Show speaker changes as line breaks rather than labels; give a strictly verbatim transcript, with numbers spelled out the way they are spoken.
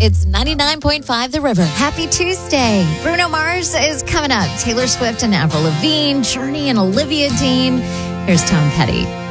It's ninety-nine point five The River.
Happy Tuesday. Bruno Mars is coming up. Taylor Swift and Avril Lavigne, Journey and Olivia Dean. Here's Tom Petty.